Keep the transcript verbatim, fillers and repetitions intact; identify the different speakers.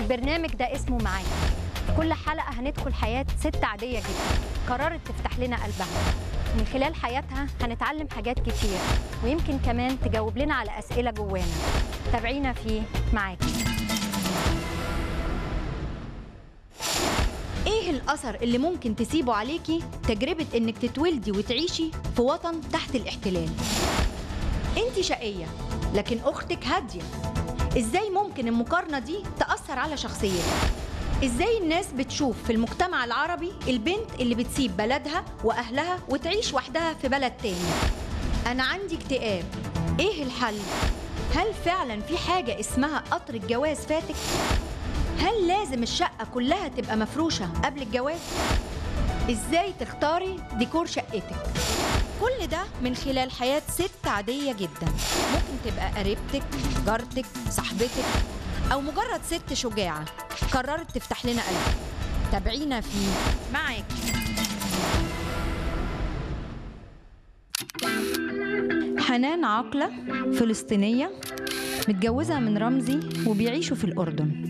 Speaker 1: البرنامج ده اسمه معاك. في كل حلقة هندخل حياة ست عادية جدا قررت تفتح لنا قلبها. من خلال حياتها هنتعلم حاجات كتير ويمكن كمان تجاوب لنا على أسئلة جوانا. تابعينا في معاك.
Speaker 2: ايه الأثر اللي ممكن تسيبه عليكي تجربة انك تتولدي وتعيشي في وطن تحت الاحتلال؟ انت شقية لكن اختك هادية. ازاي ممكن المقارنة دي تأثر على شخصيتك؟ ازاي الناس بتشوف في المجتمع العربي البنت اللي بتسيب بلدها واهلها وتعيش وحدها في بلد تاني؟ انا عندي اكتئاب، ايه الحل؟ هل فعلا في حاجة اسمها قطر الجواز فاتك؟ هل لازم الشقة كلها تبقى مفروشة قبل الجواز؟ ازاي تختاري ديكور شقتك؟ كل ده من خلال حياة ست عادية جدا، ممكن تبقى قريبتك، جارتك، صاحبتك، أو مجرد ست شجاعة قررت تفتح لنا قلبها. تابعينا في معاك. حنان عاقلة فلسطينية متجوزة من رمزي وبيعيشوا في الأردن.